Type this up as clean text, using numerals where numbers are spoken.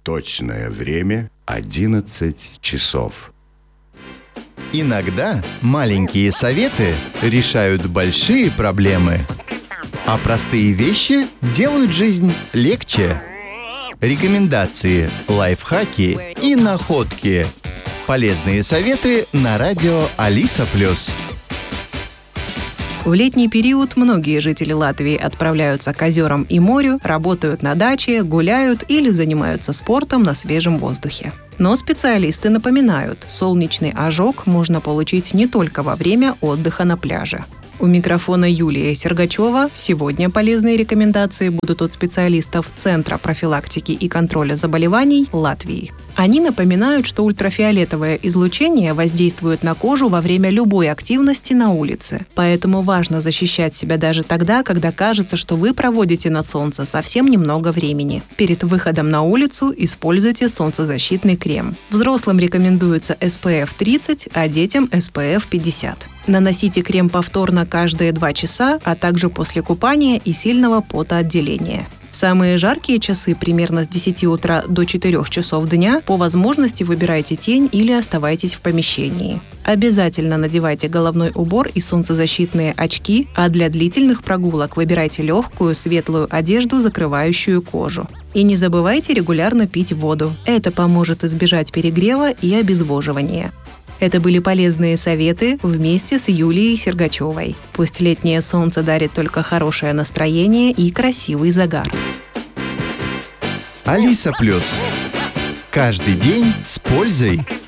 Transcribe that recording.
Точное время 11 часов. Иногда маленькие советы решают большие проблемы, а простые вещи делают жизнь легче. Рекомендации, лайфхаки и находки. Полезные советы на радио Алиса+. В летний период многие жители Латвии отправляются к озерам и морю, работают на даче, гуляют или занимаются спортом на свежем воздухе. Но специалисты напоминают, солнечный ожог можно получить не только во время отдыха на пляже. У микрофона Юлия Сергачева. Сегодня полезные рекомендации будут от специалистов Центра профилактики и контроля заболеваний Латвии. Они напоминают, что ультрафиолетовое излучение воздействует на кожу во время любой активности на улице. Поэтому важно защищать себя даже тогда, когда кажется, что вы проводите на солнце совсем немного времени. Перед выходом на улицу используйте солнцезащитный крем. Взрослым рекомендуется SPF 30, а детям SPF 50. Наносите крем повторно каждые 2 часа, а также после купания и сильного потоотделения. В самые жаркие часы, примерно с 10 утра до 4 часов дня, по возможности выбирайте тень или оставайтесь в помещении. Обязательно надевайте головной убор и солнцезащитные очки, а для длительных прогулок выбирайте легкую, светлую одежду, закрывающую кожу. И не забывайте регулярно пить воду. Это поможет избежать перегрева и обезвоживания. Это были полезные советы вместе с Юлией Сергачевой. Пусть летнее солнце дарит только хорошее настроение и красивый загар. Алиса+. Каждый день с пользой.